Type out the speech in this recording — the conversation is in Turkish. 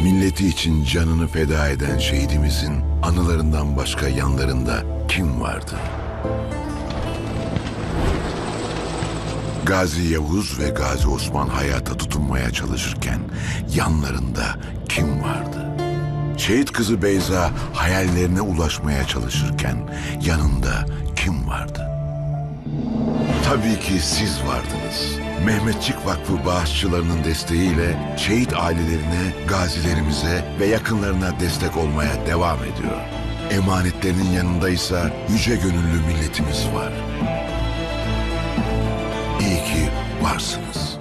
Milleti için canını feda eden şehidimizin anılarından başka yanlarında kim vardı? Gazi Yavuz ve Gazi Osman hayata tutunmaya çalışırken yanlarında kim vardı? Şehit kızı Beyza hayallerine ulaşmaya çalışırken yanında kim vardı? Tabii ki siz vardınız. Mehmetçik Vakfı bağışçılarının desteğiyle şehit ailelerine, gazilerimize ve yakınlarına destek olmaya devam ediyor. Emanetlerinin yanındaysa yüce gönüllü milletimiz var. İyi ki varsınız.